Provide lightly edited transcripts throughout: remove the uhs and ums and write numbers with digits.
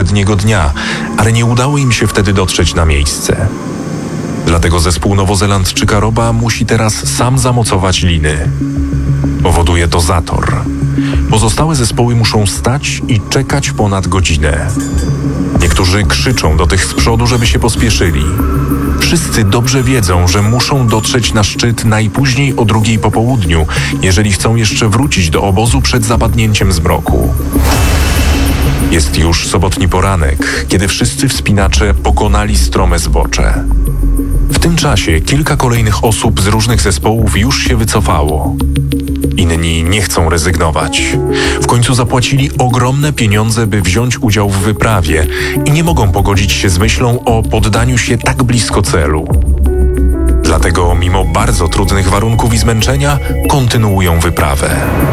poprzedniego dnia, ale nie udało im się wtedy dotrzeć na miejsce. Dlatego zespół nowozelandczyka Roba musi teraz sam zamocować liny. Powoduje to zator. Pozostałe zespoły muszą stać i czekać ponad godzinę. Niektórzy krzyczą do tych z przodu, żeby się pospieszyli. Wszyscy dobrze wiedzą, że muszą dotrzeć na szczyt najpóźniej o 2:00 po południu, jeżeli chcą jeszcze wrócić do obozu przed zapadnięciem zmroku. Jest już sobotni poranek, kiedy wszyscy wspinacze pokonali strome zbocze. W tym czasie kilka kolejnych osób z różnych zespołów już się wycofało. Inni nie chcą rezygnować. W końcu zapłacili ogromne pieniądze, by wziąć udział w wyprawie i nie mogą pogodzić się z myślą o poddaniu się tak blisko celu. Dlatego mimo bardzo trudnych warunków i zmęczenia kontynuują wyprawę.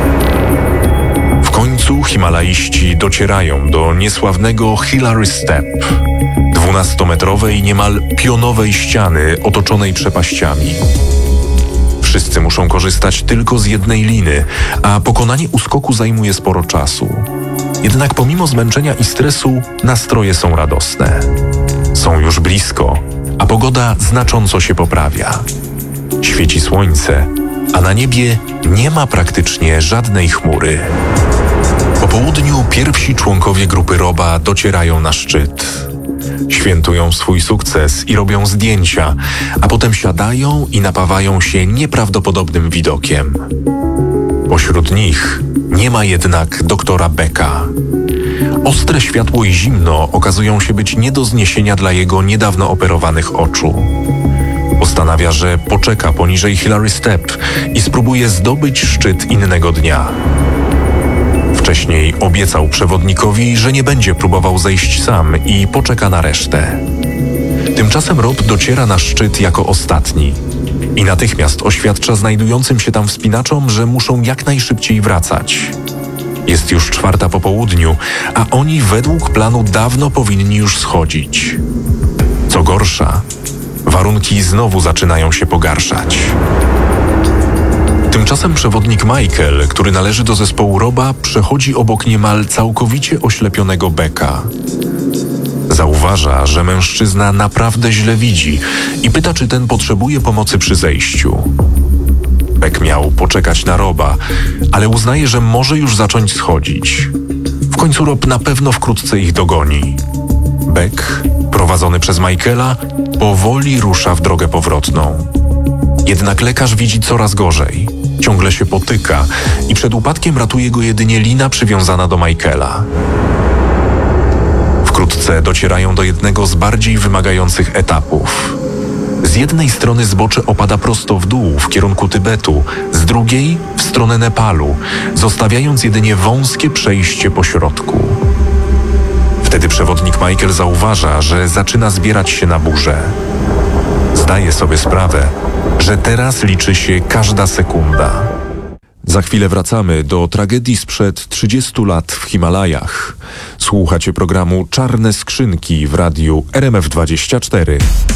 W końcu himalaiści docierają do niesławnego Hillary Step, 12-metrowej, niemal pionowej ściany otoczonej przepaściami. Wszyscy muszą korzystać tylko z jednej liny, a pokonanie uskoku zajmuje sporo czasu. Jednak pomimo zmęczenia i stresu nastroje są radosne. Są już blisko, a pogoda znacząco się poprawia. Świeci słońce, a na niebie nie ma praktycznie żadnej chmury. Po południu pierwsi członkowie grupy Roba docierają na szczyt. Świętują swój sukces i robią zdjęcia, a potem siadają i napawają się nieprawdopodobnym widokiem. Pośród nich nie ma jednak doktora Becka. Ostre światło i zimno okazują się być nie do zniesienia dla jego niedawno operowanych oczu. Postanawia, że poczeka poniżej Hillary Step i spróbuje zdobyć szczyt innego dnia. Wcześniej obiecał przewodnikowi, że nie będzie próbował zejść sam i poczeka na resztę. Tymczasem Rob dociera na szczyt jako ostatni i natychmiast oświadcza znajdującym się tam wspinaczom, że muszą jak najszybciej wracać. Jest już 4:00 po południu, a oni według planu dawno powinni już schodzić. Co gorsza, warunki znowu zaczynają się pogarszać. Tymczasem przewodnik Michael, który należy do zespołu Roba, przechodzi obok niemal całkowicie oślepionego Becka. Zauważa, że mężczyzna naprawdę źle widzi i pyta, czy ten potrzebuje pomocy przy zejściu. Beck miał poczekać na Roba, ale uznaje, że może już zacząć schodzić. W końcu Rob na pewno wkrótce ich dogoni. Beck, prowadzony przez Michaela, powoli rusza w drogę powrotną. Jednak lekarz widzi coraz gorzej. Ciągle się potyka i przed upadkiem ratuje go jedynie lina przywiązana do Michaela. Wkrótce docierają do jednego z bardziej wymagających etapów. Z jednej strony zbocze opada prosto w dół w kierunku Tybetu, z drugiej w stronę Nepalu, zostawiając jedynie wąskie przejście po środku. Wtedy przewodnik Michael zauważa, że zaczyna zbierać się na burzę. Zdaje sobie sprawę, że teraz liczy się każda sekunda. Za chwilę wracamy do tragedii sprzed 30 lat w Himalajach. Słuchacie programu Czarne Skrzynki w radiu RMF24.